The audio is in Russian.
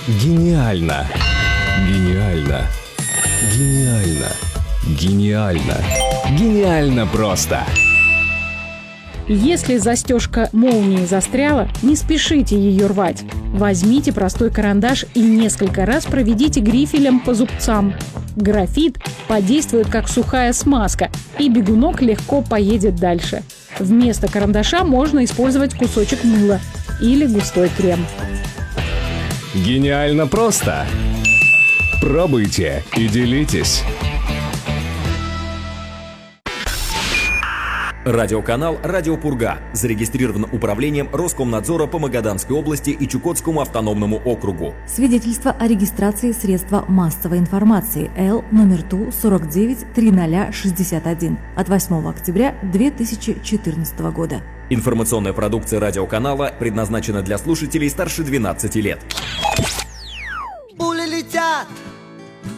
Гениально! Гениально! Гениально! Гениально! Гениально просто! Если застежка молнии застряла, не спешите ее рвать. Возьмите простой карандаш и несколько раз проведите грифелем по зубцам. Графит подействует как сухая смазка, и бегунок легко поедет дальше. Вместо карандаша можно использовать кусочек мыла или густой крем. Гениально просто! Пробуйте и делитесь! Радиоканал «Радио Пурга» зарегистрирован управлением Роскомнадзора по Магаданской области и Чукотскому автономному округу. Свидетельство о регистрации средства массовой информации Л номер ТУ 493061 от 8 октября 2014 года. Информационная продукция радиоканала предназначена для слушателей старше 12 лет.